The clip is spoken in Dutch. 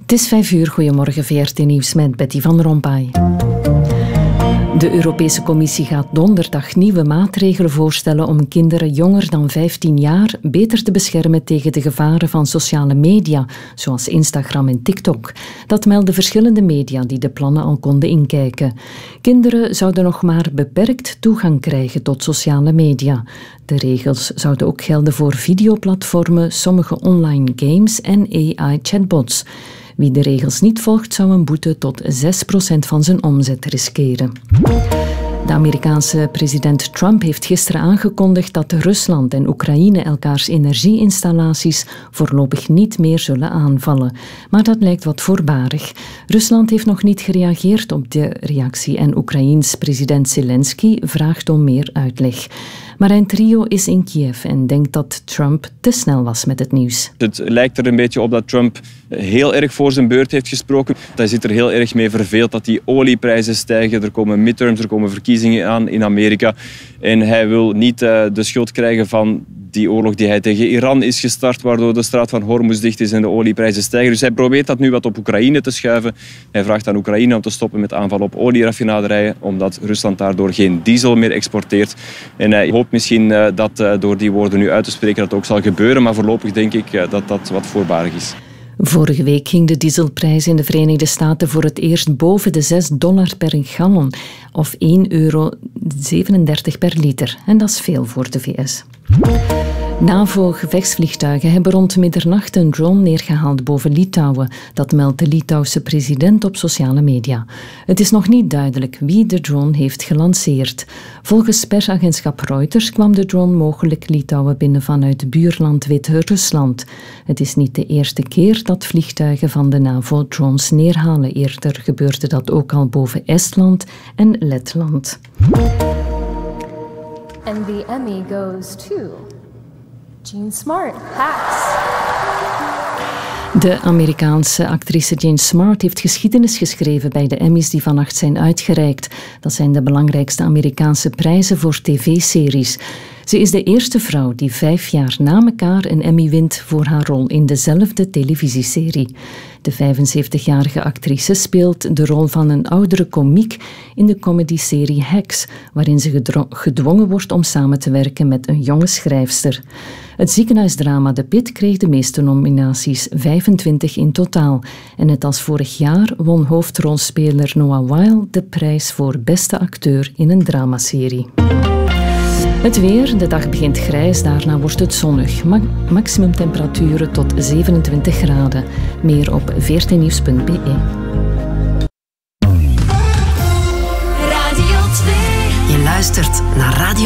Het is 5:00, goedemorgen VRT Nieuws met Betty van Rompuy. De Europese Commissie gaat donderdag nieuwe maatregelen voorstellen om kinderen jonger dan 15 jaar beter te beschermen tegen de gevaren van sociale media, zoals Instagram en TikTok. Dat melden verschillende media die de plannen al konden inkijken. Kinderen zouden nog maar beperkt toegang krijgen tot sociale media. De regels zouden ook gelden voor videoplatformen, sommige online games en AI-chatbots. Wie de regels niet volgt, zou een boete tot 6% van zijn omzet riskeren. De Amerikaanse president Trump heeft gisteren aangekondigd dat Rusland en Oekraïne elkaars energieinstallaties voorlopig niet meer zullen aanvallen. Maar dat lijkt wat voorbarig. Rusland heeft nog niet gereageerd op de reactie en Oekraïens president Zelensky vraagt om meer uitleg. Marijn Trio is in Kiev en denkt dat Trump te snel was met het nieuws. Het lijkt er een beetje op dat Trump heel erg voor zijn beurt heeft gesproken. Hij zit er heel erg mee verveeld dat die olieprijzen stijgen. Er komen midterms, er komen verkiezingen aan in Amerika. En hij wil niet de schuld krijgen van die oorlog die hij tegen Iran is gestart, waardoor de straat van Hormuz dicht is en de olieprijzen stijgen. Dus hij probeert dat nu wat op Oekraïne te schuiven. Hij vraagt aan Oekraïne om te stoppen met aanvallen op olieraffinaderijen, omdat Rusland daardoor geen diesel meer exporteert. En hij hoopt misschien dat door die woorden nu uit te spreken dat ook zal gebeuren, maar voorlopig denk ik dat dat wat voorbarig is. Vorige week ging de dieselprijs in de Verenigde Staten voor het eerst boven de $6 per gallon, of €1,37 per liter. En dat is veel voor de VS. NAVO-gevechtsvliegtuigen hebben rond middernacht een drone neergehaald boven Litouwen. Dat meldt de Litouwse president op sociale media. Het is nog niet duidelijk wie de drone heeft gelanceerd. Volgens persagentschap Reuters kwam de drone mogelijk Litouwen binnen vanuit buurland Wit-Rusland. Het is niet de eerste keer dat vliegtuigen van de NAVO drones neerhalen. Eerder gebeurde dat ook al boven Estland en Letland. And the Emmy goes to Jean Smart, Hacks. De Amerikaanse actrice Jean Smart heeft geschiedenis geschreven bij de Emmys die vannacht zijn uitgereikt. Dat zijn de belangrijkste Amerikaanse prijzen voor tv-series. Ze is de eerste vrouw die 5 jaar na elkaar een Emmy wint voor haar rol in dezelfde televisieserie. De 75-jarige actrice speelt de rol van een oudere komiek in de comedyserie Hacks, waarin ze gedwongen wordt om samen te werken met een jonge schrijfster. Het ziekenhuisdrama The Pit kreeg de meeste nominaties, 25 in totaal. En net als vorig jaar won hoofdrolspeler Noah Wyle de prijs voor beste acteur in een dramaserie. Het weer, de dag begint grijs, daarna wordt het zonnig. Maximumtemperaturen tot 27 graden. Meer op vrtnieuws.be. Radio 2. Je luistert naar Radio